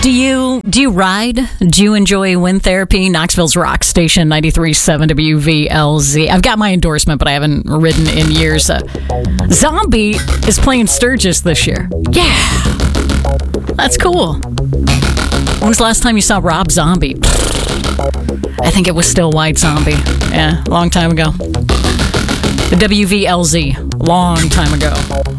Do you ride? Do you enjoy wind therapy? Knoxville's rock station 93.7 WVLZ. I've got my endorsement, but I haven't ridden in years. Zombie is playing Sturgis this year. Yeah, that's cool. When was the last time you saw Rob Zombie? I think it was still White Zombie. Yeah, long time ago. The WVLZ, long time ago.